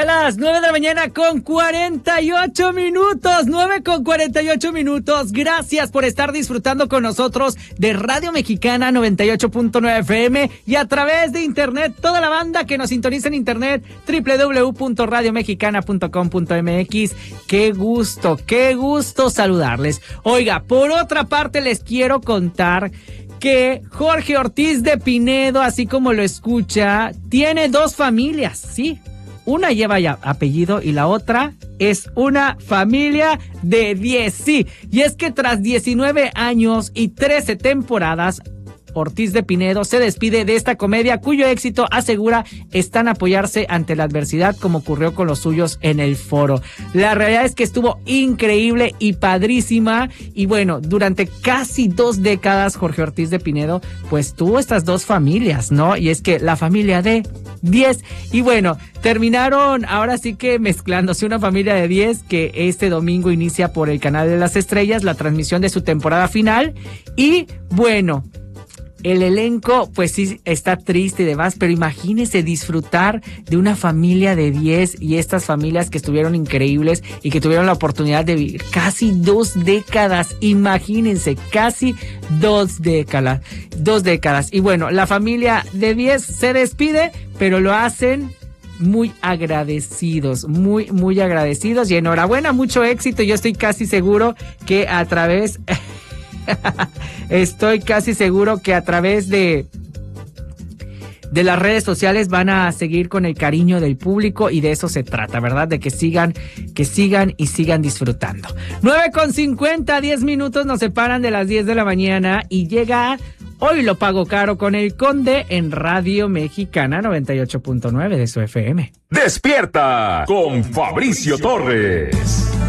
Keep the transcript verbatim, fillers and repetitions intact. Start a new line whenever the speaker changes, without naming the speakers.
Ya las nueve de la mañana con cuarenta y ocho minutos, nueve con cuarenta y ocho minutos. Gracias por estar disfrutando con nosotros de Radio Mexicana noventa y ocho punto nueve F M y a través de internet, toda la banda que nos sintoniza en internet, doble u doble u doble u punto radio mexicana punto com punto m x. Qué gusto, qué gusto saludarles. Oiga, por otra parte les quiero contar que Jorge Ortiz de Pinedo, así como lo escucha, tiene dos familias, ¿sí? Una lleva ya apellido y la otra es una familia de diez, sí. Y es que tras diecinueve años y trece temporadas, Ortiz de Pinedo se despide de esta comedia cuyo éxito asegura están a apoyarse ante la adversidad como ocurrió con los suyos en el foro. La realidad es que estuvo increíble y padrísima y bueno, durante casi dos décadas Jorge Ortiz de Pinedo pues tuvo estas dos familias, ¿no? Y es que la familia de diez y bueno, terminaron ahora sí que mezclándose una familia de diez que este domingo inicia por el Canal de las Estrellas la transmisión de su temporada final y bueno, el elenco, pues sí, está triste y demás, pero imagínense disfrutar de una familia de diez y estas familias que estuvieron increíbles y que tuvieron la oportunidad de vivir casi dos décadas. Imagínense, casi dos décadas, dos décadas. Y bueno, la familia de diez se despide, pero lo hacen muy agradecidos, muy, muy agradecidos y enhorabuena, mucho éxito. Yo estoy casi seguro que a través... Estoy casi seguro que a través de de las redes sociales van a seguir con el cariño del público y de eso se trata, ¿verdad? De que sigan, que sigan y sigan disfrutando. nueve con cincuenta, diez minutos nos separan de las diez de la mañana y llega Hoy Lo Pago Caro con el Conde en Radio Mexicana noventa y ocho punto nueve de su F M.
¡Despierta con Fabricio Torres!